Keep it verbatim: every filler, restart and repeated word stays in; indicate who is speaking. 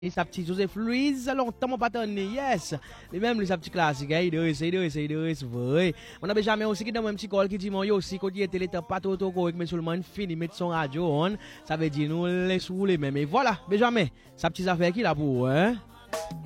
Speaker 1: Et sa petite Joseph Louise, longtemps mon patron, yes. Les mêmes, les sa petite classique, il doit essayer, il doit essayer, il doit essayer, vrai. On a Benjamin aussi qui donne un petit call qui dit, mon yo aussi, quand il était l'état pas trop trop correct, mais seulement fini, mettre son radio on. Ça veut dire, nous, les sous les mêmes. Et voilà, Benjamin, sa petite affaire qui là pour, hein.